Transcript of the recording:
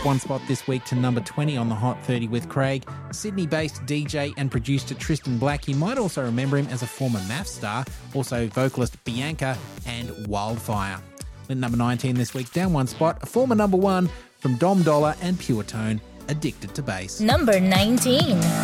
one spot this week to number 20 on the Hot 30 with Craig. Sydney-based DJ and producer Tristan Black. You might also remember him as a former MAF star, also vocalist Bianca and Wildfire. At number 19 this week, down one spot, a former number 1 from Dom Dollar and Pure Tone, Addicted to Bass. Number 19.